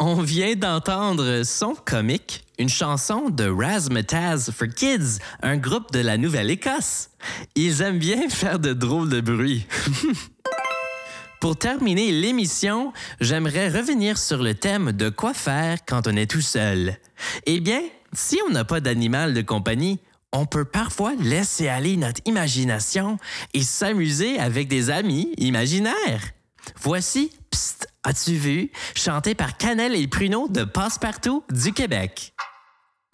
On vient d'entendre Son comique, une chanson de Razzmatazz for Kids, un groupe de la Nouvelle-Écosse. Ils aiment bien faire de drôles de bruit. Pour terminer l'émission, j'aimerais revenir sur le thème de quoi faire quand on est tout seul. Eh bien, si on n'a pas d'animal de compagnie, on peut parfois laisser aller notre imagination et s'amuser avec des amis imaginaires. Voici Psst, as-tu vu? Chanté par Cannelle et Pruneau de Passepartout du Québec.